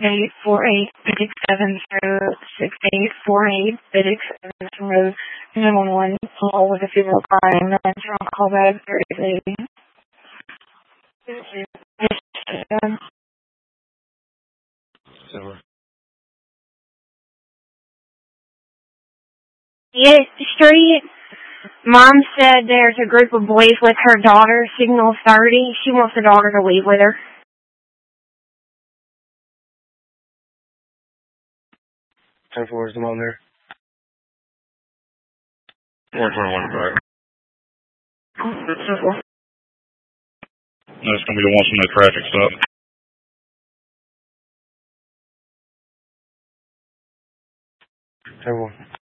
6848, Biddick 706848, Biddick 7 Road, 911, all with a female crying, and then I'll call back 30. Yes, street. Mom said there's a group of boys with her daughter, Signal 30. She wants her daughter to leave with her. 10-4, is the mom there? 421 back. No, That's going to be the one from the traffic stop. 10-4.